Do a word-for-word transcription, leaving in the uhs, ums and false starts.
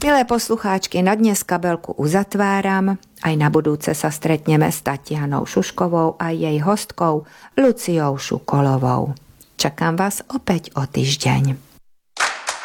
Milé poslucháčky, na dnes kabelku uzatváram. Aj na budúce sa stretneme s Tatianou Šuškovou a jej hostkou Luciou Šukolovou. Čakám vás opäť o týždeň.